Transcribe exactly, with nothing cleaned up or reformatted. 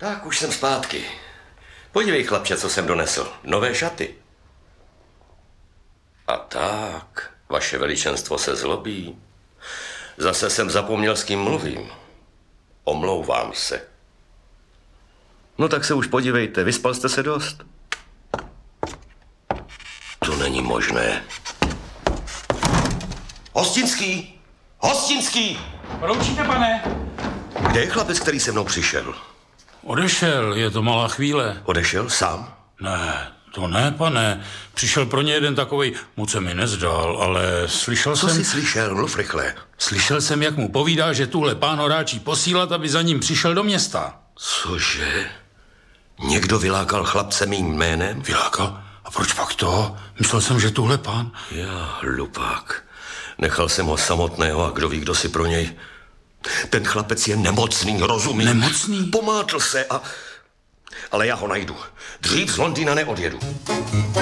Tak už jsem zpátky. Podívej, chlapče, co jsem donesl. Nové šaty. A tak, vaše veličenstvo se zlobí. Zase jsem zapomněl, s kým mluvím. Omlouvám se. No tak se už podívejte, vyspal jste se dost? To není možné. Hostinský! Hostinský! Proučíte, pane? Kde je chlapec, který se mnou přišel? Odešel, je to malá chvíle. Odešel sám? Ne, to ne, pane. Přišel pro ně jeden takovej, moc se mi nezdál, ale slyšel Co jsem... jsi slyšel? Mluv rychle. Slyšel jsem, jak mu povídá, že tuhle pán Horáčí posílat, aby za ním přišel do města. Cože? Někdo vylákal chlapce mým jménem? Vylákal? A proč pak to? Myslel jsem, že tuhle pán... Já, hlupák. Nechal jsem ho samotného a kdo ví, kdo si pro něj... Ten chlapec je nemocný, rozumíš? Nemocný? Pomátl se a... Ale já ho najdu. Dřív z Londýna neodjedu.